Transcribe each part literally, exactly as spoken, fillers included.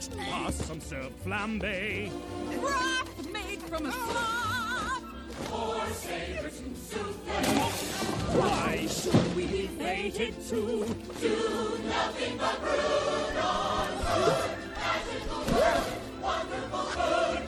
roast possum served flambe. Broth made from a slop. Or savours and souffle. Why should we be fated to do nothing but brood on food? Magical food, wonderful food,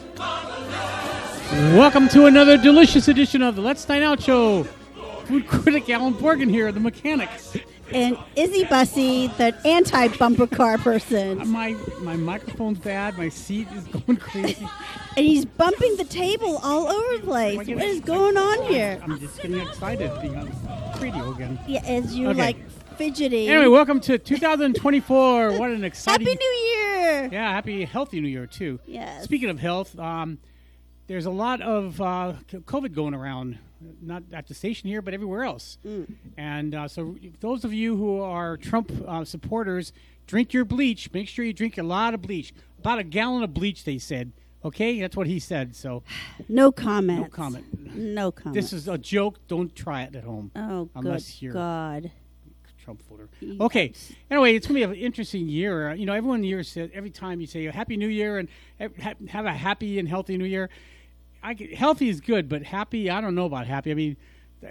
marvelous. Welcome to another delicious edition of the Let's Dine Out Show. Food critic Alan Borgen here, the mechanic. And Izzy Bussy, the anti-bumper car person. My my microphone's bad. My seat is going crazy. And he's bumping the table all over the place. What is going on here? I'm just getting excited being on radio again. Yeah, as you Okay. like fidgeting. Anyway, welcome to two thousand twenty-four. What an exciting... Happy New Year! Yeah, happy, healthy New Year, too. Yes. Speaking of health, um, there's a lot of uh, COVID going around, not at the station here, but everywhere else. Mm. And uh, so those of you who are Trump uh, supporters, drink your bleach. Make sure you drink a lot of bleach. About a gallon of bleach, they said. Okay? That's what he said. So No comment. no comment. No comment. This is a joke. Don't try it at home. Oh, unless good you're God. Trump voter. Yes. Okay. Anyway, it's going to be an interesting year. Uh, you know, everyone here says, every time you say Happy New Year and ha- have a happy and healthy New Year, I get, healthy is good, but happy, I don't know about happy. I mean,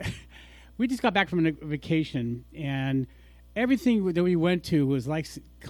we just got back from a vacation, and everything that we went to was like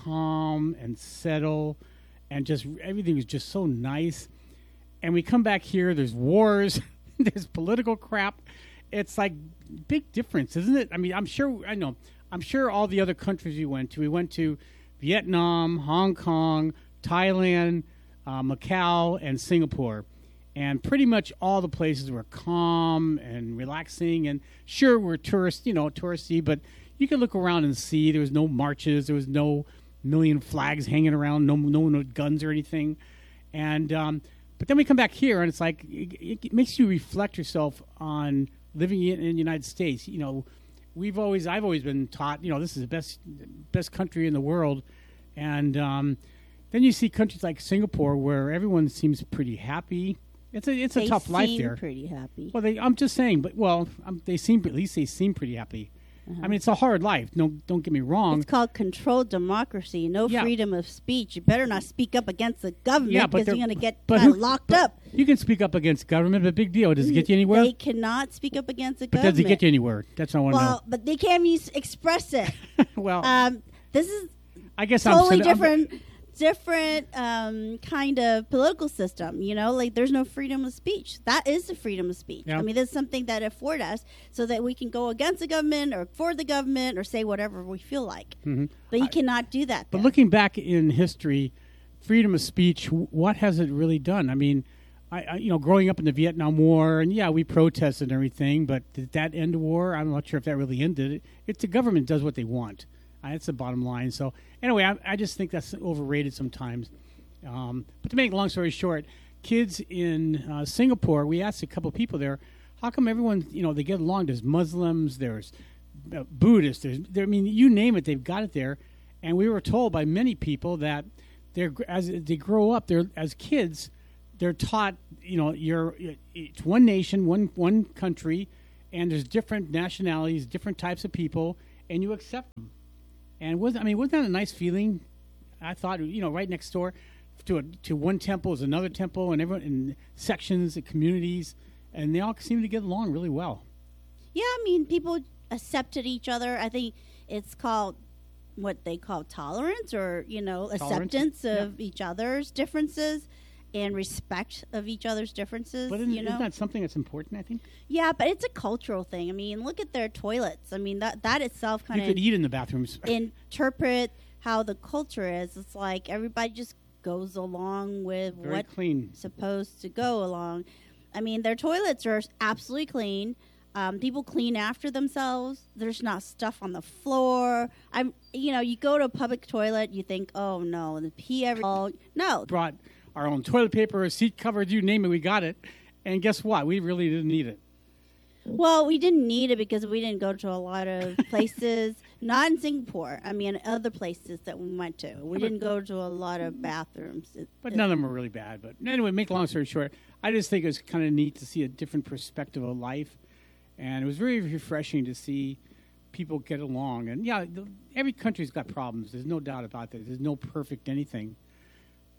calm and settle, and just everything was just so nice. And we come back here, there's wars, there's political crap. It's like big difference, isn't it? I mean, I'm sure, I know, I'm sure all the other countries we went to, we went to Vietnam, Hong Kong, Thailand, uh, Macau, and Singapore. And pretty much all the places were calm and relaxing. And sure, we're tourists, you know, touristy, but you could look around and see there was no marches, there was no million flags hanging around, no no one with guns or anything. And um, but then we come back here, and it's like it, it makes you reflect yourself on living in, in the United States. You know, we've always, I've always been taught, you know, this is the best best country in the world, and um, then you see countries like Singapore where everyone seems pretty happy. It's a it's They a tough life seem there. pretty happy. Well, they, I'm just saying, but well, um, they seem at least they seem pretty happy. Uh-huh. I mean, it's a hard life. No, don't get me wrong. It's called controlled democracy. No Yeah. freedom of speech. You better not speak up against the government Yeah, but because they're- you're going to get but uh, who- locked but up. You can speak up against government, but big deal. Does it get you anywhere? They cannot speak up against the But government. does it get you anywhere? That's what I want to Well, but they can't even s- express it. know. Well, um, this is I guess totally I'm I'm- different, different um, kind of political system. You know, like there's no freedom of speech. That is the freedom of speech. Yeah. I mean, that's something that afford us so that we can go against the government or for the government or say whatever we feel like. Mhm. But you I- cannot do that. But there. looking back in history, freedom of speech, w- what has it really done? I mean, I, I, you know, growing up in the Vietnam War, and yeah, we protested and everything, but did that end the war? I'm not sure if that really ended it. It's the government does what they want. Uh, that's the bottom line. So anyway, I, I just think that's overrated sometimes. Um, but to make a long story short, kids in uh, Singapore, we asked a couple of people there, how come everyone, you know, they get along? There's Muslims, there's uh, Buddhists, there's, there, I mean, you name it, they've got it there. And we were told by many people that they're as they grow up, they're as kids, they're taught, you know, you're it's one nation, one one country, and there's different nationalities, different types of people, and you accept them. And was I mean, wasn't that a nice feeling? I thought, you know, right next door to a, to one temple is another temple, and everyone in sections and communities, and they all seem to get along really well. Yeah, I mean, people accepted each other. I think it's called what they call tolerance or, you know, Tolerance, acceptance of each other's differences and respect of each other's differences, But isn't, you know? isn't that something that's important, I think? Yeah, but it's a cultural thing. I mean, look at their toilets. I mean, that, that itself kind You of could eat in the bathrooms. interpret how the culture is. It's like everybody just goes along with Very what's clean. supposed to go along. I mean, their toilets are absolutely clean. Um, people clean after themselves. There's not stuff on the floor. I'm, you know, you go to a public toilet, you think, oh no, the pee every. Oh, no, Brought our own toilet paper, seat covers, you name it, we got it. And guess what? We really didn't need it. well, we didn't need it because we didn't go to a lot of places. Not in Singapore. I mean, other places that we went to. We but- didn't go to a lot of bathrooms. It, But it- none of them were really bad. But anyway, make a long story short, I just think it was kind of neat to see a different perspective of life. And it was very refreshing to see people get along. And yeah, the, every country's got problems. There's no doubt about that. There's no perfect anything.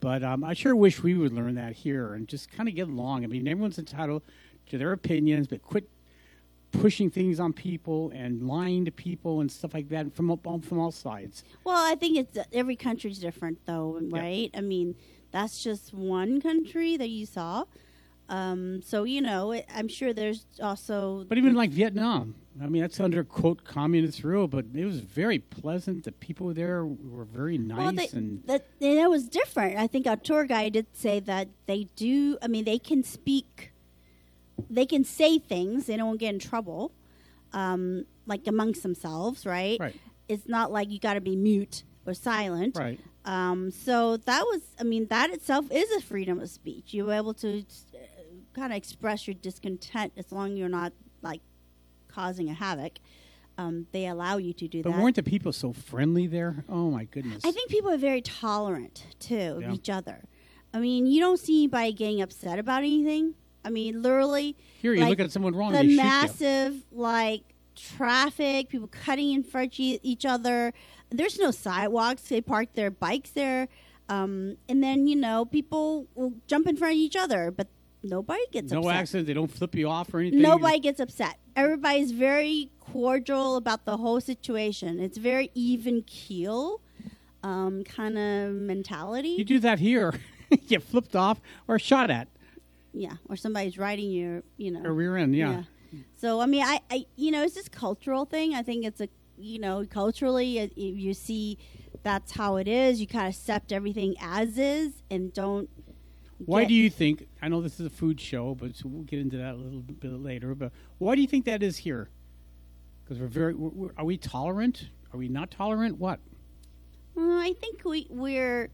But um, I sure wish we would learn that here and just kind of get along. I mean, everyone's entitled to their opinions, but quit pushing things on people and lying to people and stuff like that from all- from all sides. Well, I think it's every country's different, though, right? I mean, that's just one country that you saw. Um, so you know, it, I'm sure there's also. But even like Vietnam, I mean, that's under quote communist rule, but it was very pleasant. The people there were very nice, Well, they, and that and it was different. I think our tour guide did say that they do. I mean, they can speak, they can say things. They don't get in trouble, um, like amongst themselves, right? Right. It's not like you got to be mute or silent. right. Um, so that was. I mean, that itself is a freedom of speech. You were able to uh, kind of express your discontent as long as you're not like causing a havoc. Um, they allow you to do But that. weren't the people so friendly there? Oh my goodness! I think people are very tolerant too Yeah. of each other. I mean, you don't see anybody getting upset about anything. I mean, literally, Here you like, look at someone wrong, the they shoot you. massive like traffic, people cutting in front of e- each other. There's no sidewalks. They park their bikes there, um, and then you know people will jump in front of each other, but nobody gets No upset. accident. They don't flip you off or anything. Nobody gets upset. Everybody's very cordial about the whole situation. It's very even keel um, kind of mentality. You do that here, you get flipped off or shot at Yeah, or somebody's riding your, you know. or rear end. Yeah. So I mean, I, I, you know, it's this cultural thing. I think it's a, you know, culturally, uh, if you see that's how it is. You kind of accept everything as is and don't. Why get- do you think? I know this is a food show, but so we'll get into that a little bit later. But why do you think that is here? Because we're very. We're, we're, are we tolerant? Are we not tolerant? What? Uh, I think we we're.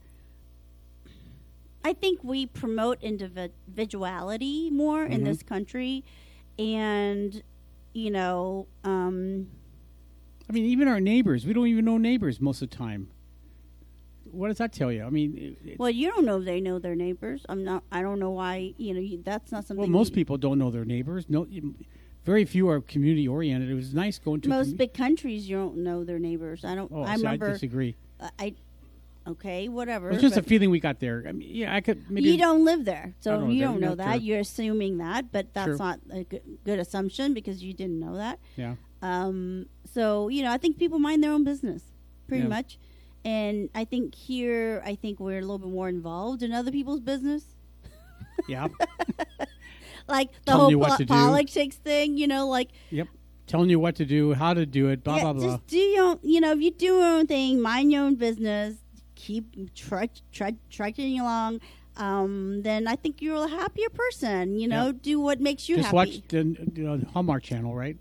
I think we promote individuality more in Mhm. this country, and you know, um, I mean, even our neighbors. We don't even know neighbors most of the time. What does that tell you? I mean, it, it's- well, you don't know if they know their neighbors. I'm not. I don't know why. You know, you, that's not something. well, most you- people don't know their neighbors. No, you- very few are community oriented. It was nice going to a Most commu- big countries, you don't know their neighbors. I don't. Oh, I see, I remember. disagree. uh, I. Okay, whatever. It's just a but feeling we got there. I mean, yeah, I could maybe. you don't live there, I so don't you know don't that. know Yeah, that. true. You're assuming that, but that's True. not a good, good assumption because you didn't know that. Yeah. Um, so you know, I think people mind their own business, pretty Yeah. much, and I think here, I think we're a little bit more involved in other people's business, Yeah. like the Telling whole you what po- to do. politics thing. You know, like Yep. Telling you what to do, how to do it, blah yeah, blah blah. just do your own. You know, if you do your own thing, mind your own business, keep trudge, trudge, trudging along. Um, then I think you're a happier person. You know, Yeah. do what makes you Just happy. watch the, the Hallmark Channel, right?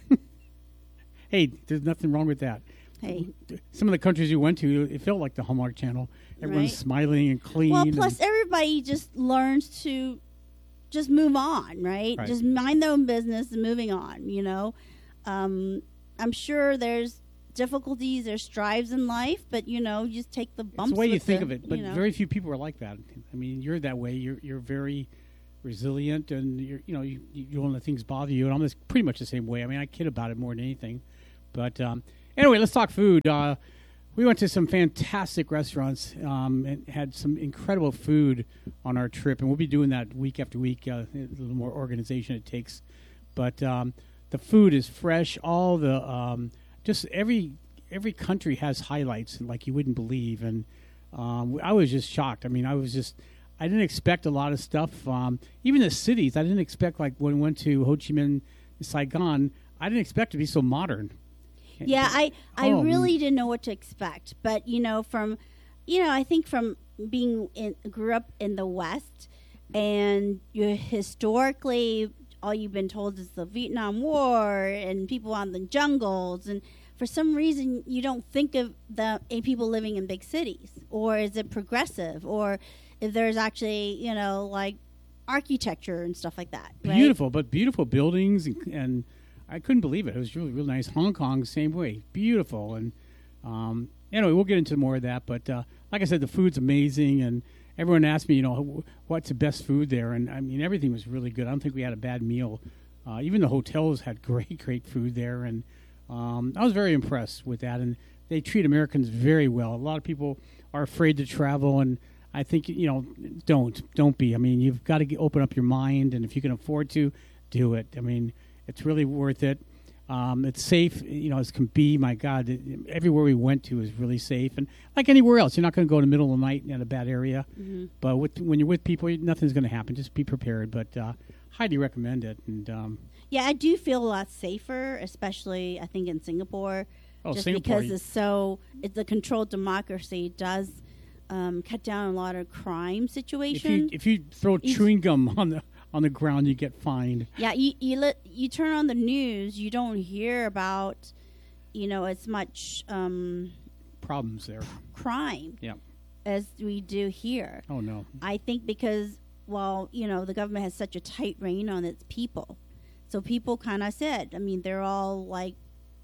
Hey, there's nothing wrong with that. Hey. Some of the countries you went to, it felt like the Hallmark Channel. Everyone's Right. smiling and clean. Well, and- plus everybody just learns to just move on, right? Right. Just mind their own business and moving on, you know? Um, I'm sure there's difficulties, there's strives in life, but, you know, you just take the bumps. it's the way you with think the, of it, but you know. very few people are like that. I mean, you're that way. You're you're very resilient, and you're you know you, you don't let things bother you. And I'm just pretty much the same way. I mean, I kid about it more than anything. But um, anyway, let's talk food. Uh, we went to some fantastic restaurants um, and had some incredible food on our trip, and we'll be doing that week after week. Uh, a little more organization it takes, but um, the food is fresh. All the um, just every every country has highlights like you wouldn't believe, and um, I was just shocked. I mean, I was just I didn't expect a lot of stuff. Um, even the cities, I didn't expect, like when we went to Ho Chi Minh, Saigon, I didn't expect to be so modern. Yeah, I, I Oh, really didn't know what to expect. But, you know, from, you know, I think from being in, grew up in the West and you're historically, all you've been told is the Vietnam War and people on the jungles. And for some reason, you don't think of the eh, people living in big cities. Or is it progressive? Or if there's actually, you know, like architecture and stuff like that. Right? Beautiful, but beautiful buildings, and, and I couldn't believe it. It was really, really nice. Hong Kong, same way, beautiful. And um, anyway, we'll get into more of that. But uh, like I said, the food's amazing, and everyone asked me, you know, what's the best food there? And I mean, everything was really good. I don't think we had a bad meal. Uh, even the hotels had great, great food there, and um, I was very impressed with that. And they treat Americans very well. A lot of people are afraid to travel, and I think, you know, don't don't be. I mean, you've got to get, open up your mind, and if you can afford to, do it. I mean, it's really worth it. Um, it's safe, you know, as can be. My God, it, everywhere we went to is really safe, and like anywhere else, you're not going to go in the middle of the night in a bad area. Mm-hmm. But with, when you're with people, nothing's going to happen. Just be prepared. But uh, highly recommend it. And um, yeah, I do feel a lot safer, especially I think in Singapore, oh, just Singapore, because it's so it's a controlled democracy. Does um, cut down a lot of crime if you situations. if you throw If- chewing gum on the on the ground, you get fined. Yeah, you you let you turn on the news, you don't hear about, you know, as much um, Problems there. crime Yeah. as we do here. Oh no. I think because, well, you know, the government has such a tight rein on its people, so people kind of said, I mean, they're all like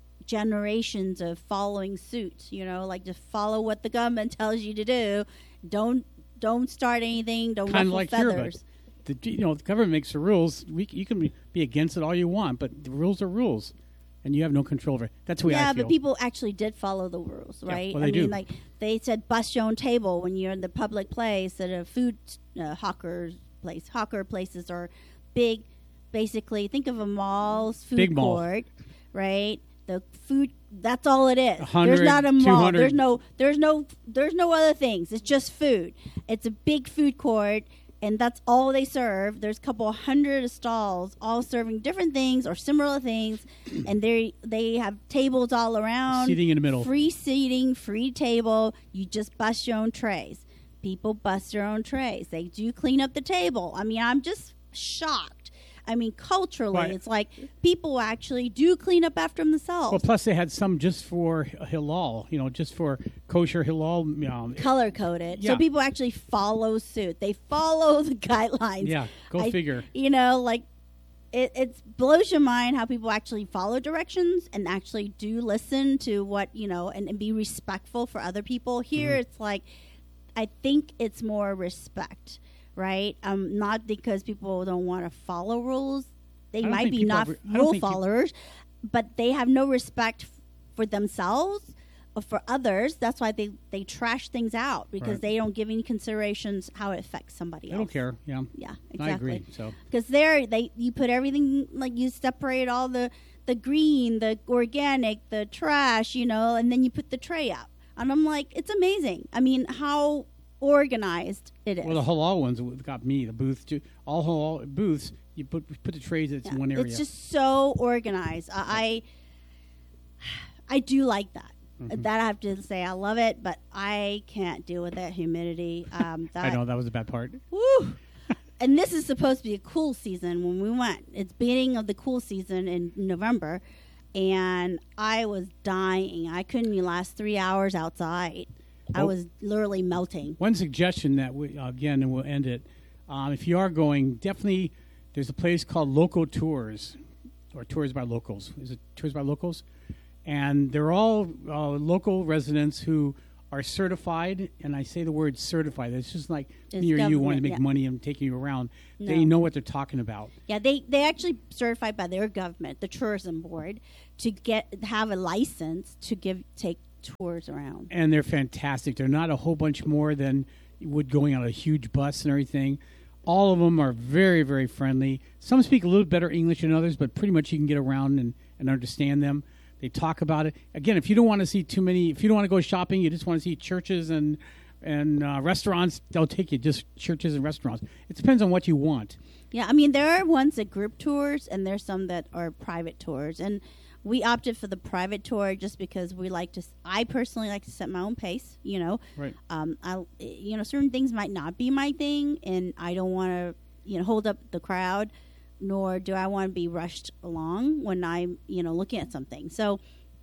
generations of following suit. You know, like just follow what the government tells you to do. Don't don't start anything. Don't Kind ruffle of like here, but feathers. the, you know, the government makes the rules. We, you can be, be against it all you want, but the rules are rules, and you have no control over it. That's the way Yeah, I feel. but people actually did follow the rules, Yeah, right? well, I they mean, do. like they said, bust your own table when you're in the public place at a food uh, hawker's place. Hawker places are big. Basically, think of a mall's food Big mall. court, right? The food. That's all it is. one hundred, There's not a mall. two hundred. There's no. There's no. There's no other things. It's just food. It's a big food court, and that's all they serve. There's a couple hundred stalls, all serving different things or similar things, and they they have tables all around. Seating in the middle. Free seating, free table. You just bust your own trays. People bust their own trays. They do clean up the table. I mean, I'm just shocked. I mean, culturally, Right. it's like people actually do clean up after themselves. Well, plus they had some just for halal, you know, just for kosher halal. Um, Color coded, Yeah. so people actually follow suit. They follow the guidelines. yeah, go I- figure. You know, like it it blows your mind how people actually follow directions and actually do listen to what you know and, and be respectful for other people. Here, Mm-hmm. it's like I think it's more respect, right? Um, not because people don't want to follow rules. They I don't might think be people not have- I don't rule think peop- followers, but they have no respect f- for themselves or for others. That's why they, they trash things out because Right. they don't give any considerations how it affects somebody I else. don't care. Yeah, Yeah, I exactly. agree. So Because there, they you put everything like you separate all the the green, the organic, the trash, you know, and then you put the tray up. And I'm like, it's amazing. I mean, how organized it is. well, the halal ones got me the booth too. All halal booths, you put put the trays it's Yeah, in one area. It's just so organized. I I, I do like that. Mm-hmm. That I have to say, I love it, but I can't deal with that humidity. Um, that, I know that was a bad part. Woo! And this is supposed to be a cool season when we went. It's beginning of the cool season in November, and I was dying. I couldn't even last three hours outside. I Oh. was literally melting. One suggestion that we, again, and we'll end it. Um, if you are going, definitely there's a place called Local Tours, or Tours by Locals. Is it Tours by Locals? And they're all uh, local residents who are certified, and I say the word certified. It's just like It's me or you wanting to government, make yeah. money and taking you around. They No. know what they're talking about. Yeah, they they actually certified by their government, the tourism board, to get have a license to give take tours around. And they're fantastic. They're not a whole bunch more than you would going on a huge bus and everything. All of them are very, very friendly. Some speak a little better English than others, but pretty much you can get around and, and understand them. They talk about it. Again, if you don't want to see too many, if you don't want to go shopping, you just want to see churches and and uh, restaurants, they'll take you just churches and restaurants. It depends on what you want. Yeah, I mean there are ones that group tours, and there's some that are private tours, and we opted for the private tour just because we like to. I personally like to set my own pace. You know, Right. um, I you know certain things might not be my thing, and I don't want to you know hold up the crowd, nor do I want to be rushed along when I'm you know looking at something. So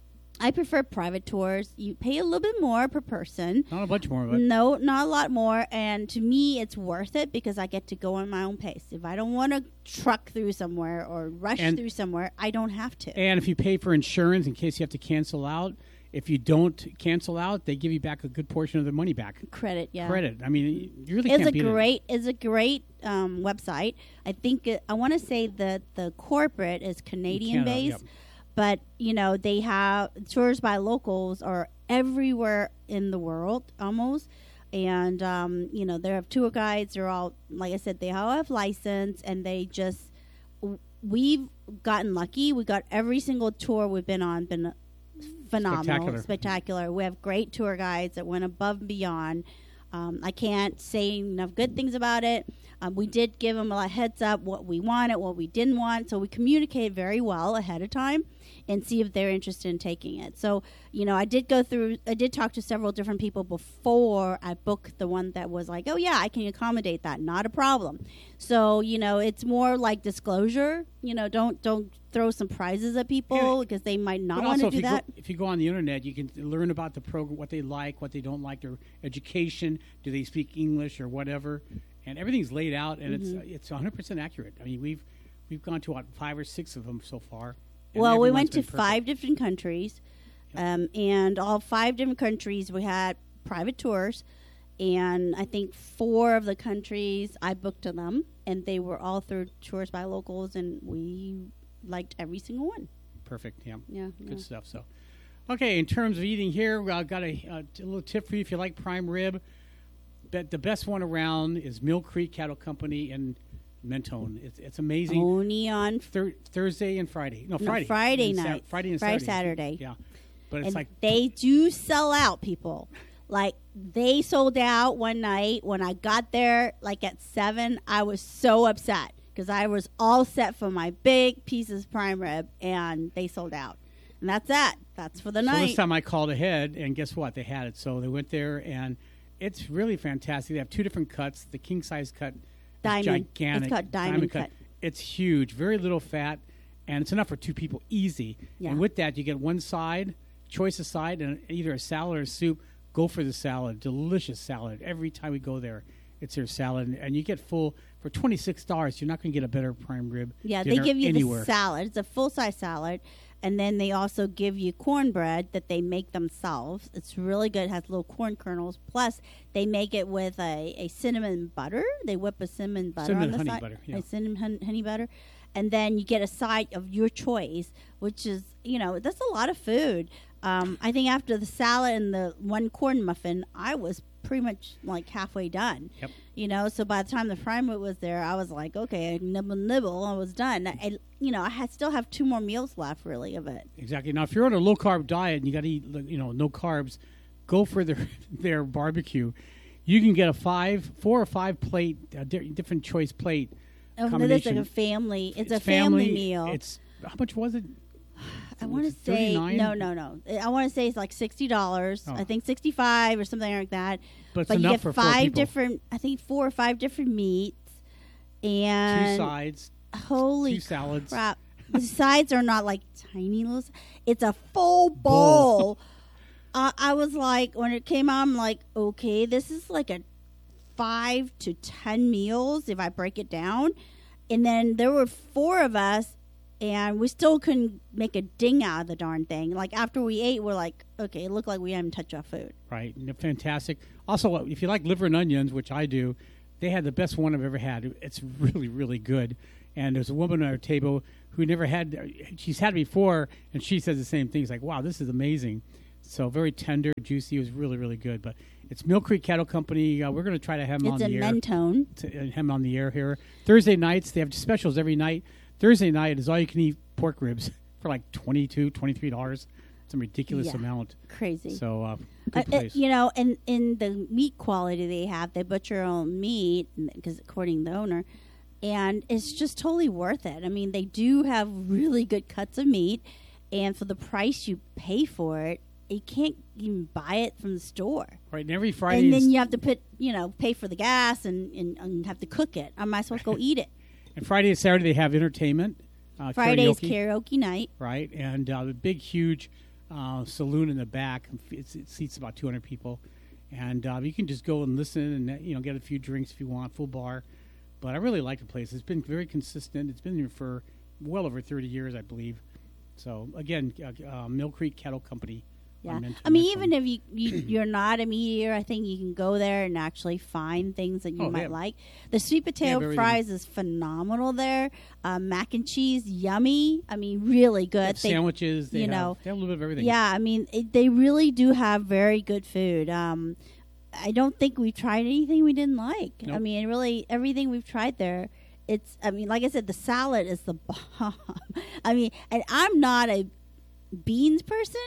I prefer private tours. You pay a little bit more per person. Not a bunch more, but No, not a lot more. And to me, it's worth it because I get to go on my own pace. If I don't want to truck through somewhere or rush And- through somewhere, I don't have to. and if you pay for insurance in case you have to cancel out, if you don't cancel out, they give you back a good portion of the money back. Credit, yeah. Credit. I mean, you really It's can't a beat great, it's a great um, website. I think it, I want to say that the corporate is Canadian Canada, based, yep. but you know they have tours by locals are everywhere in the world almost, And, um, you know, they have tour guides. They're all, like I said, they all have license, and they just, w- we've gotten lucky. We got every single tour we've been on, been phenomenal, Spectacular. spectacular. We have great tour guides that went above and beyond. Um, I can't say enough good things about it. Um, we did give them a heads up what we wanted, what we didn't want. So we communicate very well ahead of time and see if they're interested in taking it. So, you know, I did go through, I did talk to several different people before I booked the one that was like, oh, yeah, I can accommodate that. Not a problem. So, you know, it's more like disclosure. You know, don't don't throw some prizes at people Yeah. because they might not But want also, to if do you, that. go, if you go on the internet, you can learn about the program, what they like, what they don't like, their education, do they speak English or whatever, and everything's laid out, and Mm-hmm. it's it's one hundred percent accurate. I mean, we've we've gone to what five or six of them so far. and Well, we everyone's went to been perfect. five different countries, um, and all five different countries we had private tours, and I think four of the countries I booked to them, and they were all through tours by locals, and we liked every single one. Perfect. Yeah. Yeah, Good yeah. stuff. So, okay, in terms of eating here, I've got a, a t- little tip for you if you like prime rib. But the best one around is Mill Creek Cattle Company in Mentone. It's, it's amazing. Only on Thur- Thursday and Friday. No, No, Friday. Friday And Sa- night. Friday and Friday, Saturday. Saturday. Yeah. But it's and like they do sell out, people. Like, they sold out one night. When I got there, like at seven, I was so upset because I was all set for my big pieces of prime rib, and they sold out. And that's that. That's for the so night. this time I called ahead, and guess what? They had it. So they went there, and it's really fantastic. They have two different cuts. The king size cut is Diamond. gigantic. It's called diamond cut. It's huge, very little fat, and it's enough for two people, easy. Yeah. And with that, you get one side, choice of side, and either a salad or a soup. Go for the salad. Delicious salad. Every time we go there, it's their salad, and, and you get full for twenty-six dollars. You're not going to get a better prime rib Yeah, they dinner give you anywhere. the salad. It's a full-size salad. And then they also give you cornbread that they make themselves. It's really good. It has little corn kernels. Plus, they make it with a, a cinnamon butter. They whip a cinnamon butter Cinnamon on the honey side. butter, yeah. A cinnamon hun- honey butter. And then you get a side of your choice, which is, you know, that's a lot of food. Um, I think after the salad and the one corn muffin, I was pretty much like halfway done. Yep. You know, so by the time the prime rib was there, I was like, okay, nibble, nibble, I was done. I, you know, I had, still have two more meals left, really, of it. Exactly. Now, if you're on a low carb diet and you got to eat, you know, no carbs, go for their their barbecue. You can get a five, four or five plate, uh, di- different choice plate Oh, no, that's combination. like a family. It's, a family, meal. It's how much was it? I want to it's say thirty-nine? no, no, no. I want to say it's like sixty dollars. Oh. I think sixty-five or something like that. But it's but you enough get for four five people. different. I think four or five different meats. And Two sides, holy two salads. crap! The sides are not like tiny little. s- It's a full Bowl. bowl. uh, I was like, when it came out, I'm like, okay, this is like a five to ten meals if I break it down. And then there were four of us, and we still couldn't make a ding out of the darn thing. Like after we ate, we're like, okay, it looked like we hadn't touched our food. Right, and they're fantastic. Also, uh, if you like liver and onions, which I do, they had the best one I've ever had. It's really, really good. And there's a woman at our table who never had, she's had it before, and she says the same thing. It's like, wow, this is amazing. So very tender, juicy. It was really, really good. But it's Mill Creek Cattle Company. Uh, we're going to try to have them It's on in the air. Mentone. To, uh, have them on the air here. Thursday nights, they have specials every night. Thursday night is all you can eat pork ribs for like twenty-two dollars, twenty-three dollars. Some ridiculous Yeah. amount. Crazy. So, uh, Uh, good it- place. you know, and in the meat quality they have, they butcher their own meat because according to the owner, and it's just totally worth it. I mean, they do have really good cuts of meat, and for the price you pay for it, you can't even buy it from the store. Right, and every Friday And is- then you have to put, you know, pay for the gas and, and, and have to cook it. I might as well go eat it. And Friday and Saturday they have entertainment. Uh, Friday's karaoke, karaoke night. right? And uh, the big, huge uh, saloon in the back. It's, it seats about two hundred people, and uh, you can just go and listen and uh, you know get a few drinks if you want. Full bar, but I really like the place. It's been very consistent. It's been there for well over thirty years, I believe. So again, uh, uh, Mill Creek Cattle Company. Yeah, on Ment- I mean, Mentone. even if you, you you're not a meat eater, I think you can go there and actually find things that you Oh, might yeah. like. The sweet have potato everything. fries is phenomenal there. Um, mac and cheese, yummy. I mean, really They good. have They- sandwiches. They you have, know, they have a little bit of everything. yeah, I mean, it, they really do have very good food. Um, I don't think we've tried anything we didn't like. Nope. I mean, really, everything we've tried there, it's, I mean, like I said, the salad is the bomb. I mean, and I'm not a beans person,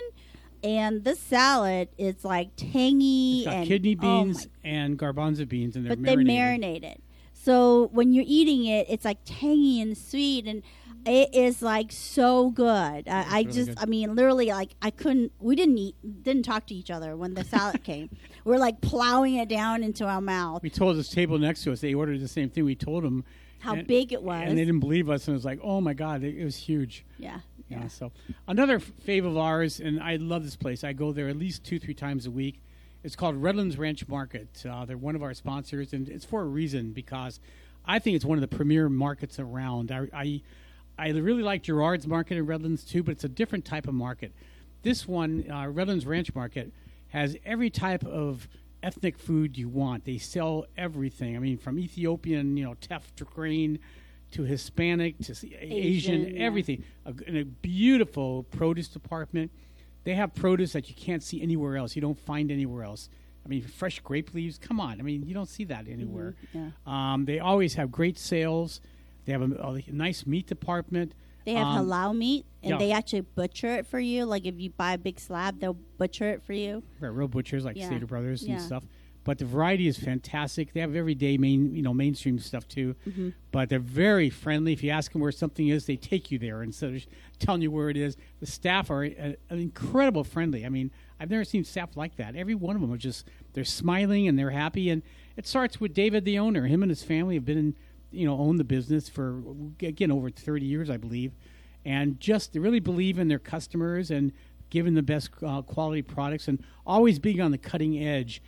and this salad is like tangy It's got and kidney oh beans my- and garbanzo beans, and they're but they marinated. marinate it. So when you're eating it, it's like tangy and sweet, and it is like so good. I, I really just, good. I mean, literally, like I couldn't. We didn't eat, didn't talk to each other when the salad came. We're like plowing it down into our mouth. We told this table next to us, they ordered the same thing. We told them How and- big it was. and they didn't believe us, and it was like, oh my God, it, it was huge. yeah, Yeah. yeah. So another f- fave of ours, and I love this place. I go there at least two, three times a week. It's called Redlands Ranch Market. Uh, they're one of our sponsors, and it's for a reason because I think it's one of the premier markets around. I, I, I really like Gerard's Market in Redlands too, but it's a different type of market. This one, uh, Redlands Ranch Market, has every type of ethnic food you want. They sell everything. I mean, from Ethiopian, you know, teff grain to Hispanic to s- Asian, Asian, yeah. everything. A, and a beautiful produce department. They have produce that you can't see anywhere else. You don't find anywhere else. I mean, fresh grape leaves. Come on. I mean, you don't see that anywhere. yeah. Um, they always have great sales. They have a, a nice meat department. They have Um, halal meat, and yeah. they actually butcher it for you. Like if you buy a big slab, they'll butcher it for you. Right, real butchers like Yeah. Stater Brothers and Yeah. stuff. But the variety is fantastic. They have everyday main, you know, mainstream stuff too. Mm-hmm. But they're very friendly. If you ask them where something is, they take you there instead of telling you where it is. The staff are uh, incredible friendly. I mean, I've never seen staff like that. Every one of them are just they're smiling and they're happy. And it starts with David, the owner. Him and his family have been, in, you know, owned the business for again over thirty years, I believe, and just they really believe in their customers and giving the best uh, quality products and always being on the cutting edge.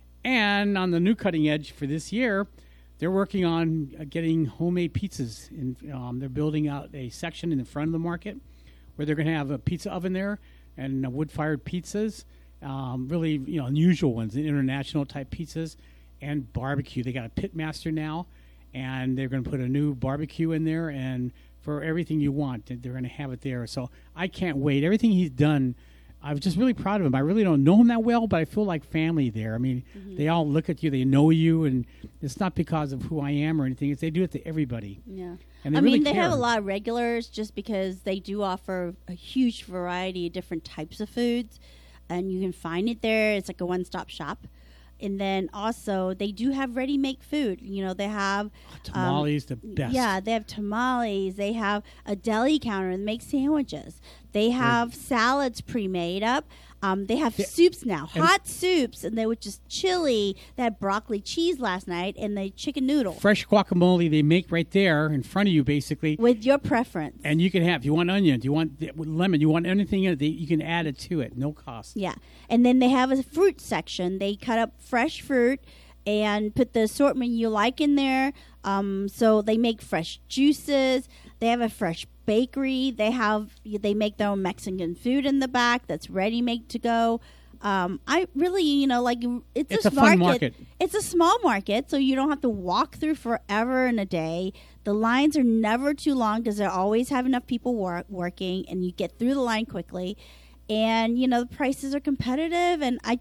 And on the new cutting edge for this year, they're working on uh, getting homemade pizzas. And um, they're building out a section in the front of the market where they're going to have a pizza oven there and uh, wood-fired pizzas, um, really you know unusual ones, international type pizzas, and barbecue. They got a pit master now, and they're going to put a new barbecue in there, and for everything you want, they're going to have it there. So I can't wait. Everything he's done. I'm just really proud of him. I really don't know him that well, but I feel like family there. I mean, Mm-hmm. they all look at you, they know you, and it's not because of who I am or anything. It's they do it to everybody. Yeah. And they I really mean, they care. have a lot of regulars just because they do offer a huge variety of different types of foods, and you can find it there. It's like a one-stop shop. And then also, they do have ready-made food. You know, they have Tamales, the best. Yeah, they have tamales. They have a deli counter that makes sandwiches. They have salads pre-made up. Um, they have Yeah. soups now, And- hot soups, and they were just chili. They had broccoli cheese last night, and the chicken noodle Fresh guacamole they make right there in front of you, basically. with your preference. And you can have, if you want onion, you want th- lemon, you want anything in it, they, you can add it to it, no cost. Yeah. And then they have a fruit section. They cut up fresh fruit and put the assortment you like in there. Um, so they make fresh juices. They have a fresh bakery. They have they make their own Mexican food in the back that's ready made to go. Um, I really, you know, like it's, It's a, a fun market. market. It's a small market, so you don't have to walk through forever in a day. The lines are never too long because they always have enough people work, working, and you get through the line quickly. And you know the prices are competitive, and I